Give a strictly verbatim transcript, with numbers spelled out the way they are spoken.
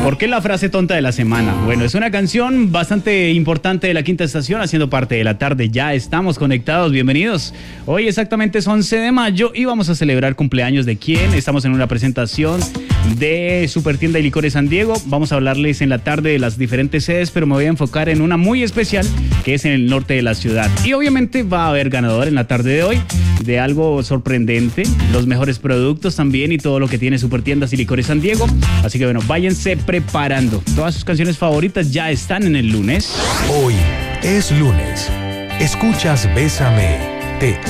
¿Por qué la frase tonta de la semana? Bueno, es una canción bastante importante de la Quinta Estación, haciendo parte de la tarde. Ya estamos conectados, bienvenidos. Hoy exactamente es once de mayo y vamos a celebrar cumpleaños de quién. Estamos en una presentación de Supertienda y Licores San Diego. Vamos a hablarles en la tarde de las diferentes sedes, pero me voy a enfocar en una muy especial que es en el norte de la ciudad. Y obviamente va a haber ganador en la tarde de hoy de algo sorprendente, los mejores productos también y todo lo que tiene Supertiendas y Licores San Diego. Así que bueno, váyanse preparando. Todas sus canciones favoritas ya están en el lunes. Hoy es lunes. Escuchas Bésame, te